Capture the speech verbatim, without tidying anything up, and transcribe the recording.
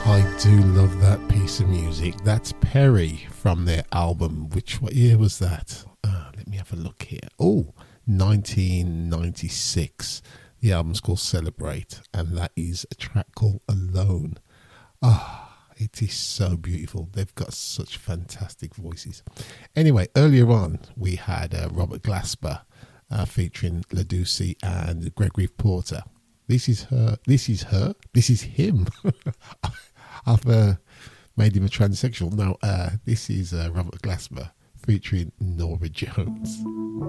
I do love that piece of music. That's Perry from their album. Which what year was that? Uh, let me have a look here. Oh, nineteen ninety-six. The album's called Celebrate, and that is a track called Alone. Ah, oh, it is so beautiful. They've got such fantastic voices. Anyway, earlier on, we had uh, Robert Glasper uh, featuring LaDucey and Gregory Porter. This is her. This is her. This is him. I've uh, made him a transsexual. No, uh, this is uh, Robert Glasper featuring Norah Jones.